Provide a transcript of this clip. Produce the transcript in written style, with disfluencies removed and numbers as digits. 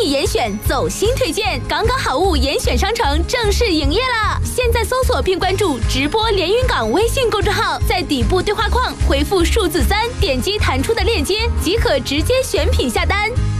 意严选走心推荐，港港好物严选商城正式营业了！现在搜索并关注直播连云港微信公众号，在底部对话框回复数字3，点击弹出的链接即可直接选品下单。